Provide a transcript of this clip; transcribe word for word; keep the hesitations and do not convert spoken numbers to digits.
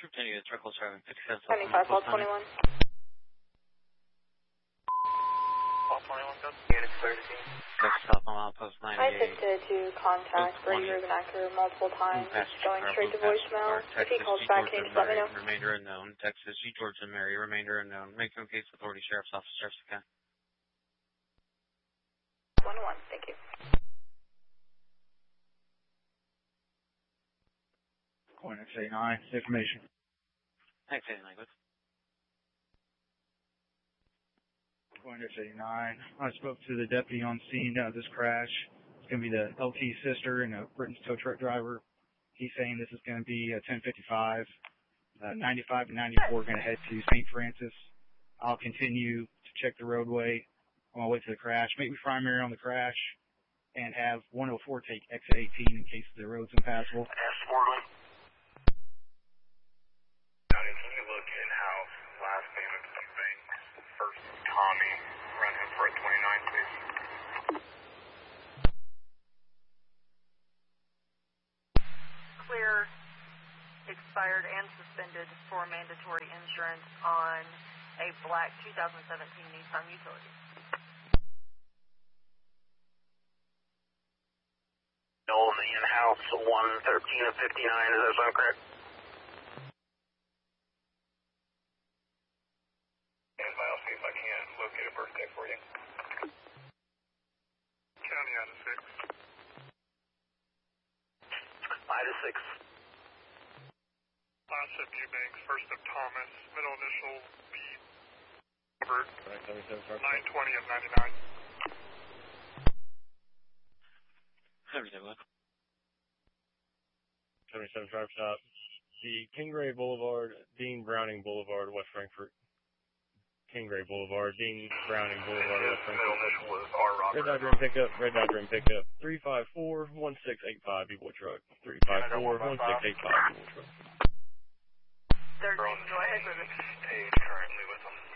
Troop ten, you get truck close driving fifty-seven South seventy-five, Hall twenty-one. Hall twenty-one, go. Unit thirteen. six South on Outpost ninety-eight. I attempted to contact Brady Ruben Acker multiple times, going straight to voicemail. If he calls back, can you just let me know? Remainder unknown. Texas, G. George and Mary, remainder unknown. Make no case authority, Sheriff's Office, Jessica. one one, thank you. Point X eighty-nine, information. X eighty-nine, good. Point X eighty-nine. I spoke to the deputy on scene of this crash. It's going to be the L T sister and a Britain's tow truck driver. He's saying this is going to be a ten fifty-five. Uh, ninety-five and ninety-four are going to head to Saint Francis. I'll continue to check the roadway on my way to the crash. Make me primary on the crash and have one oh four take exit eighteen in case the road's impassable. Tommy, run him for a twenty-nine, please. Clear, expired and suspended for mandatory insurance on a black two thousand seventeen Nissan Utility. Nolan in-house, one thirteen of fifty-nine, is that sound correct? I'll see if I can locate a birthday for you. County out of six. Five to six. Last of Eubanks, first of Thomas, middle initial B. Robert. nine twenty of ninety-nine. seventy-seven. seventy-seven drive stop. The Kingray Boulevard, Dean Browning Boulevard, West Frankfort. Kingray Boulevard, Dean Browning Boulevard, West Frankfort. Red Dodger and pickup, Red Dodger and pickup. three five four, one six eight five, B-Boy truck. three five four, one six eight five, B-Boy truck. thirteen, go ahead with it. Stage currently with them.